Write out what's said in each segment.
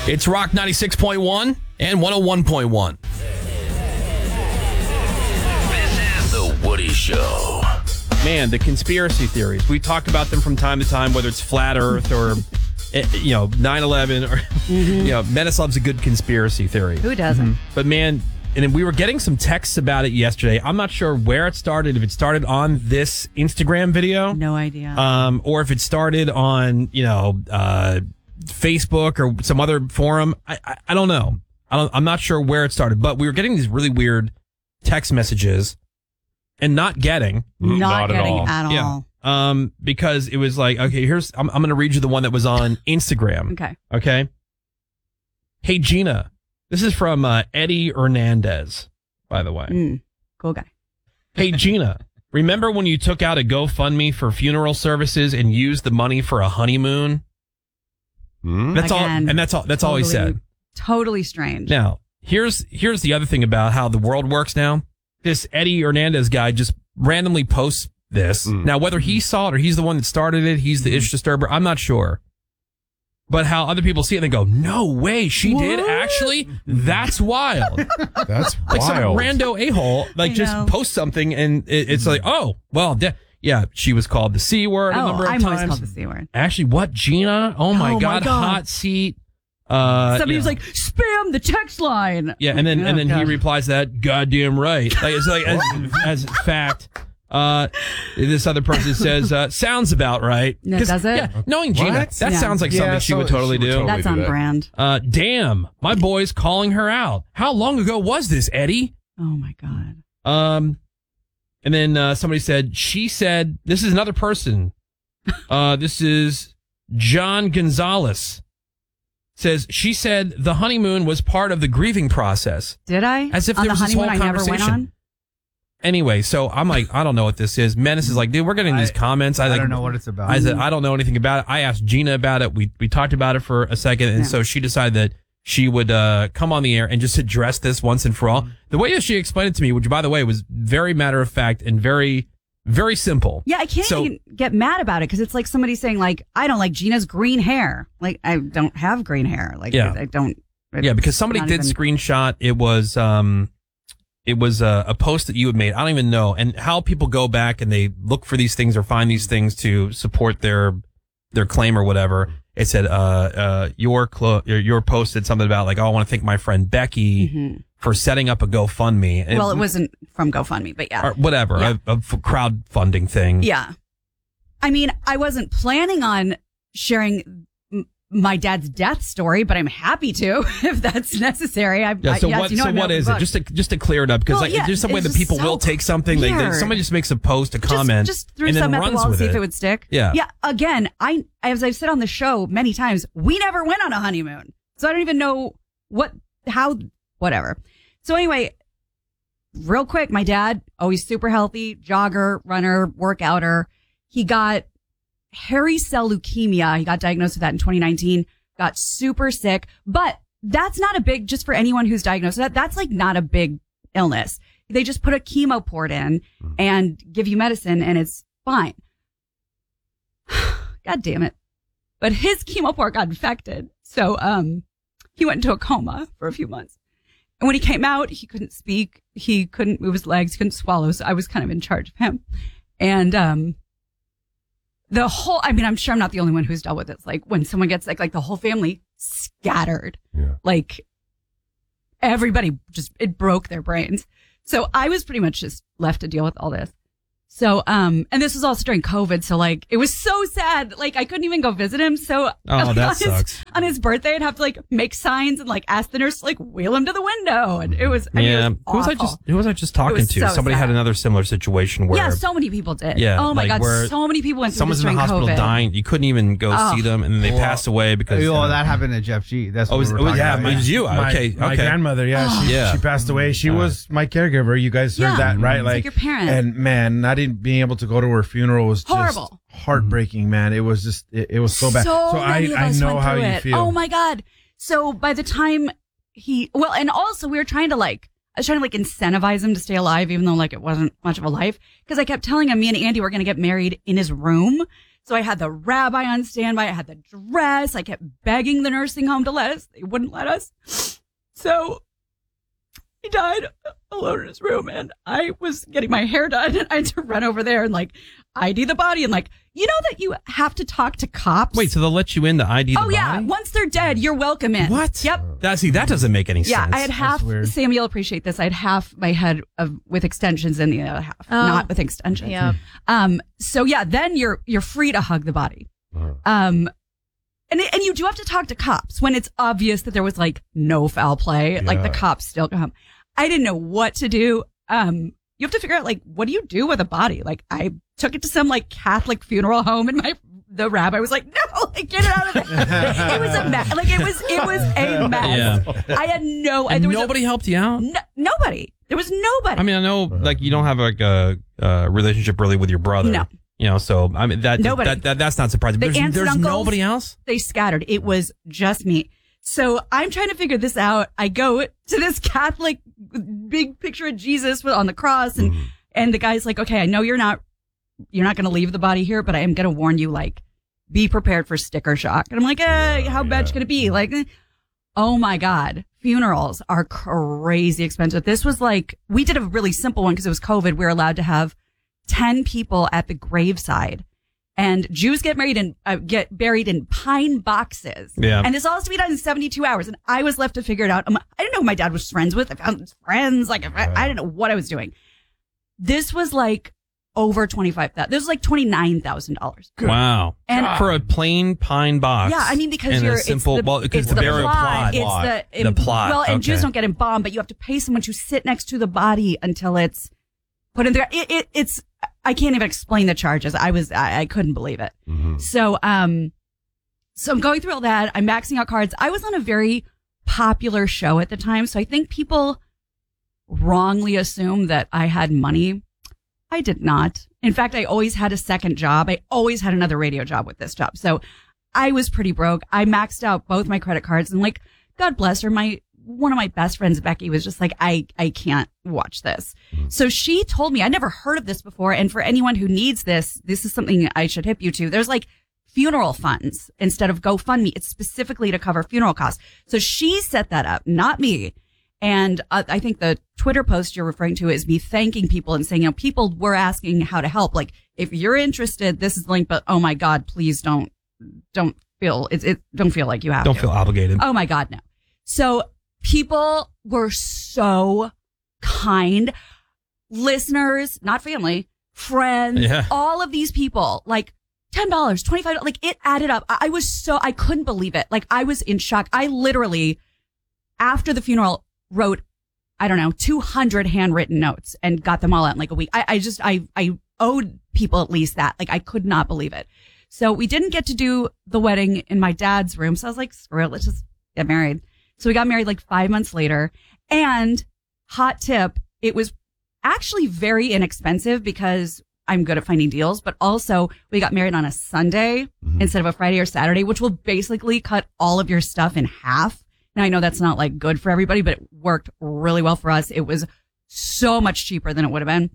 It's Rock 96.1 and 101.1. This is The Woody Show. Man, the conspiracy theories. We talk about them from time to time, whether it's flat Earth or, 9/11 or, Menace loves a good conspiracy theory. Who doesn't? But man, and we were getting some texts about it yesterday. I'm not sure where it started, if it started on this Instagram video. No idea. Or if it started on, Facebook or some other forum. I don't know. I'm not sure where it started, but we were getting these really weird text messages and not getting at all. Because it was like, okay, I'm going to read you the one that was on Instagram. Okay. Hey, Gina, this is from Eddie Hernandez, by the way. Cool guy. Hey, Gina, remember when you took out a GoFundMe for funeral services and used the money for a honeymoon? That's all. And that's all he said. Totally strange. Now, here's the other thing about how the world works now. This Eddie Hernandez guy just randomly posts this. Now, whether he saw it or he's the one that started it, he's the ish disturber, I'm not sure. But how other people see it and they go, no way, she did actually? That's wild. That's like wild. some rando a-hole, just post something and it's like, oh, well, yeah, she was called the C word a number of times. I'm always called the C word. Actually, what, Gina? Oh my God, hot seat. Somebody was like, spam the text line. Yeah, and then he replies that, goddamn right. Like, it's like as fact. This other person says, sounds about right. No, does it? Yeah, knowing Gina, that sounds like something she would totally do. That's on brand. Damn, my boy's calling her out. How long ago was this, Eddie? Oh my God. And then somebody said, she said, this is another person. This is John Gonzalez. Says, she said the honeymoon was part of the grieving process. Did I? As if on there was the this whole honeymoon I never conversation. went on? Anyway, so I'm like, I don't know what this is. Menace is like, dude, we're getting these comments. I don't know what it's about. I said, I don't know anything about it. I asked Gina about it. We talked about it for a second. And so she decided that she would come on the air and just address this once and for all. The way that she explained it to me, which, by the way, was very matter of fact and very, very simple. Yeah, I can't even get mad about it because it's like somebody saying, like, I don't like Gina's green hair. Like, I don't have green hair. Like, I don't. Yeah, because somebody did screenshot. It was a post that you had made. I don't even know. And how people go back and they look for these things or find these things to support their claim or whatever. It said, your post said something about like, oh, I want to thank my friend Becky for setting up a GoFundMe. Well, it wasn't from GoFundMe, but yeah. Or whatever, a crowdfunding thing. Yeah. I mean, I wasn't planning on sharing my dad's death story, but I'm happy to if that's necessary. What is it? Just to clear it up, because there's some way that people will take something. Somebody just makes a post, a comment, just threw and then something at the wall to see it. if it would stick. Yeah. Yeah. Again, as I've said on the show many times, we never went on a honeymoon, so I don't even know whatever. So anyway, real quick, my dad, always super healthy, jogger, runner, workouter. He got hairy cell leukemia. He got diagnosed with that in 2019, got super sick, but that's not a big, just for anyone who's diagnosed with that's like not a big illness. They just put a chemo port in and give you medicine and it's fine. God damn it. But his chemo port got infected. So, he went into a coma for a few months. And when he came out, he couldn't speak. He couldn't move his legs, couldn't swallow. So I was kind of in charge of him. And, I'm sure I'm not the only one who's dealt with this. Like when someone gets sick, like the whole family scattered. Yeah. Like everybody it broke their brains. So I was pretty much just left to deal with all this. So, and this was also during COVID. So like, it was so sad. Like I couldn't even go visit him. So that sucks. On his birthday, I'd have to like make signs and like ask the nurse to like wheel him to the window. And it was, it was awful. Who was I just talking to? So somebody sad. had another similar situation where. Yeah, so many people did. Yeah. Oh my God. So many people went through someone's this in during the hospital COVID. dying. You couldn't even go see them. And then they passed away because. That happened to Jeff G. That's what it was you. Okay. My grandmother. She passed away. She was my caregiver. You guys heard that, right? Like your parent. And man, not even being able to go to her funeral was horrible. Just heartbreaking, man. It was just, it was so bad. So I know how you feel. Oh my God. So by the time and also we were trying to I was trying to incentivize him to stay alive, even though it wasn't much of a life. Cause I kept telling him, me and Andy were going to get married in his room. So I had the rabbi on standby. I had the dress. I kept begging the nursing home to let us. They wouldn't let us. So he died alone in his room, and I was getting my hair done, and I had to run over there and like ID the body, and like, you know that you have to talk to cops. Wait, so they'll let you in to ID the body? Oh yeah, once they're dead, you're welcome in. What? Yep. That doesn't make any sense. Yeah, I had half. Sam, you'll appreciate this. I had half my head with extensions, and the other half not with extensions. Yeah. So yeah, then you're free to hug the body. And you do have to talk to cops when it's obvious that there was like no foul play. Like the cops still come. I didn't know what to do. You have to figure out like, what do you do with a body? Like I took it to some like Catholic funeral home, and the rabbi was like, no, like, get it out of there. It was a mess. Like it was a mess. Yeah. I had no. And nobody helped you out? Nobody. There was nobody. I mean, I know like you don't have like a relationship really with your brother. No. You know, so I mean that's not surprising. The aunts and there's uncles, nobody else? They scattered. It was just me. So I'm trying to figure this out. I go to this Catholic big picture of Jesus on the cross, and the guy's like, okay, I know you're not going to leave the body here, but I am going to warn you, like, be prepared for sticker shock. And I'm like, how bad's going to be? Like, oh my God, funerals are crazy expensive. This was like, we did a really simple one because it was COVID. We were allowed to have 10 people at the graveside. And Jews get buried in pine boxes. Yeah. And this all has to be done in 72 hours. And I was left to figure it out. I didn't know who my dad was friends with. I found his friends. Like, I didn't know what I was doing. This was like over $25,000. This was like $29,000. Wow. And for a plain pine box. Yeah, I mean, because you're simple, it's the burial plot. plot. It's the plot. Well, and okay. Jews don't get embalmed, but you have to pay someone to sit next to the body until it's put in there. It's, I can't even explain the charges. I couldn't believe it. Mm-hmm. So I'm going through all that. I'm maxing out cards. I was on a very popular show at the time. So I think people wrongly assumed that I had money. I did not. In fact, I always had a second job. I always had another radio job with this job. So I was pretty broke. I maxed out both my credit cards, and like, God bless her, one of my best friends, Becky, was just like, I can't watch this. So she told me, I'd never heard of this before. And for anyone who needs this is something I should hip you to. There's like funeral funds instead of GoFundMe. It's specifically to cover funeral costs. So she set that up, not me. And I think the Twitter post you're referring to is me thanking people and saying, you know, people were asking how to help. Like, if you're interested, this is the link, but oh my God, please don't feel like you have to. Don't feel obligated. Oh my God, no. So people were so kind. Listeners, not family, friends, all of these people, like $10, $25, like it added up. I couldn't believe it. Like I was in shock. I literally, after the funeral, wrote, I don't know, 200 handwritten notes and got them all out in like a week. I owed people at least that. Like I could not believe it. So we didn't get to do the wedding in my dad's room. So I was like, screw it, let's just get married. So we got married like 5 months later. And hot tip, it was actually very inexpensive because I'm good at finding deals, but also we got married on a Sunday instead of a Friday or Saturday, which will basically cut all of your stuff in half. Now I know that's not like good for everybody, but it worked really well for us. It was so much cheaper than it would have been.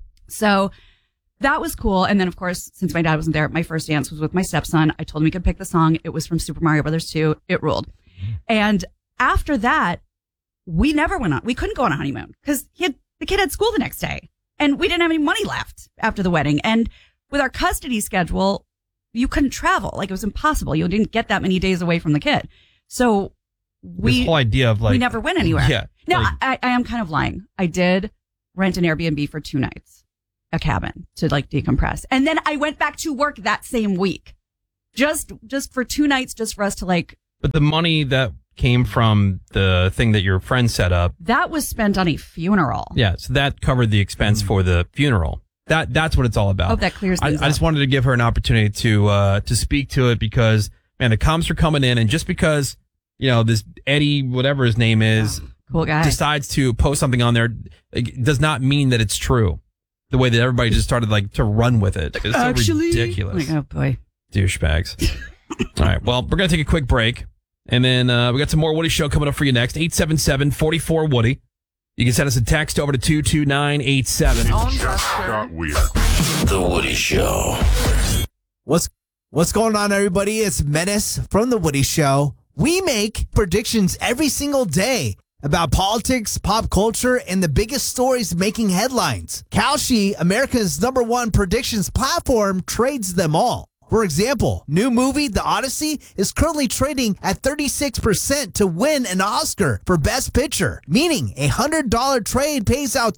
So that was cool. And then of course, since my dad wasn't there, my first dance was with my stepson. I told him he could pick the song. It was from Super Mario Brothers 2. It ruled. And after that, we never went on. We couldn't go on a honeymoon because the kid had school the next day and we didn't have any money left after the wedding. And with our custody schedule, you couldn't travel. Like it was impossible. You didn't get that many days away from the kid. So this whole idea of like, we never went anywhere. Yeah. Now like, I am kind of lying. I did rent an Airbnb for 2 nights, a cabin to like decompress. And then I went back to work that same week, just for 2 nights, just for us to like. But the money that came from the thing that your friend set up, that was spent on a funeral. Yeah. So that covered the expense for the funeral. That's what it's all about. Hope that clears things up. I just wanted to give her an opportunity to speak to it because man, the comments are coming in, and just because, you know, this Eddie, whatever his name is, cool guy, decides to post something on there, it does not mean that it's true. The way that everybody just started like to run with it. It's actually so ridiculous. Like, oh boy. Douchebags. All right. Well, we're going to take a quick break. And then we got some more Woody Show coming up for you next. 877-44-WOODY. You can send us a text over to 22987. The Woody Show. What's What's going on, everybody? It's Menace from The Woody Show. We make predictions every single day about politics, pop culture, and the biggest stories making headlines. Kalshi, America's #1 predictions platform, trades them all. For example, new movie The Odyssey is currently trading at 36% to win an Oscar for Best Picture, meaning a $100 trade pays out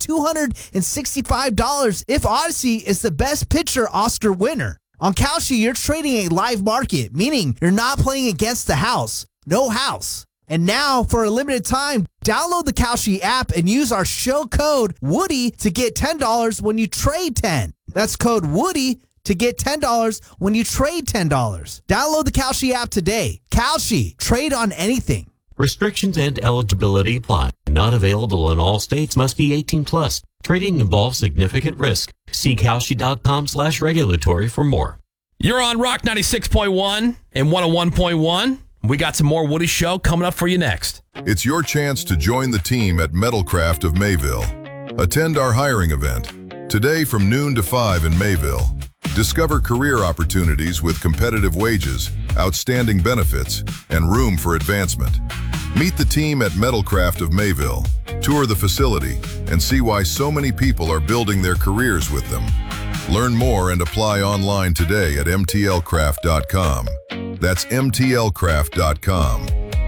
$265 if Odyssey is the Best Picture Oscar winner. On Kalshi, you're trading a live market, meaning you're not playing against the house. No house. And now, for a limited time, download the Kalshi app and use our show code Woody to get $10 when you trade 10. That's code Woody to get $10 when you trade $10. Download the Kalshi app today. Kalshi, trade on anything. Restrictions and eligibility apply. Not available in all states. Must be 18 plus. Trading involves significant risk. See Kalshi.com/regulatory for more. You're on Rock 96.1 and 101.1. We got some more Woody Show coming up for you next. It's your chance to join the team at Metalcraft of Mayville. Attend our hiring event today from noon to 5 in Mayville. Discover career opportunities with competitive wages, outstanding benefits, and room for advancement. Meet the team at Metalcraft of Mayville, tour the facility, and see why so many people are building their careers with them. Learn more and apply online today at mtlcraft.com. That's mtlcraft.com.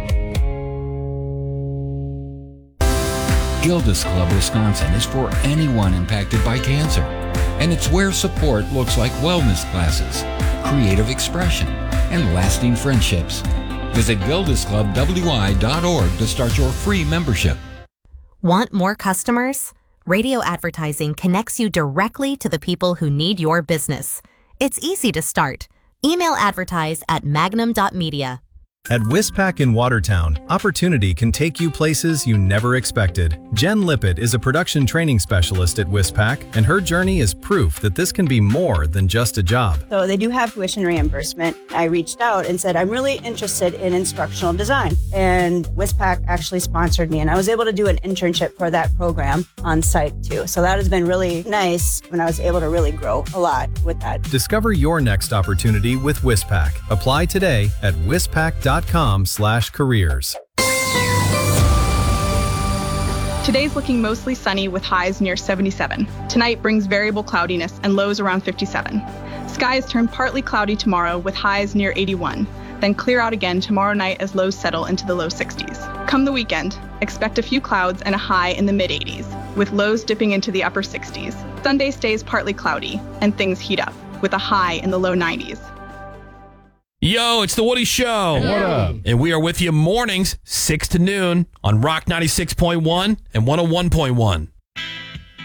Gilda's Club Wisconsin is for anyone impacted by cancer. And it's where support looks like wellness classes, creative expression, and lasting friendships. Visit gildasclubwi.org to start your free membership. Want more customers? Radio advertising connects you directly to the people who need your business. It's easy to start. Email advertise at magnum.media. At Wispac in Watertown, opportunity can take you places you never expected. Jen Lippett is a production training specialist at Wispac, and her journey is proof that this can be more than just a job. So they do have tuition reimbursement. I reached out and said, I'm really interested in instructional design. And Wispac actually sponsored me, and I was able to do an internship for that program on site too. So that has been really nice when I was able to really grow a lot with that. Discover your next opportunity with Wispac. Apply today at wispac.com/careers. Today's looking mostly sunny with highs near 77. Tonight brings variable cloudiness and lows around 57. Skies turn partly cloudy tomorrow with highs near 81. Then clear out again tomorrow night as lows settle into the low 60s. Come the weekend, expect a few clouds and a high in the mid-80s, with lows dipping into the upper 60s. Sunday stays partly cloudy, and things heat up, with a high in the low 90s. Yo, it's the Woody Show. What up? And we are with you mornings, 6 to noon on Rock 96.1 and 101.1.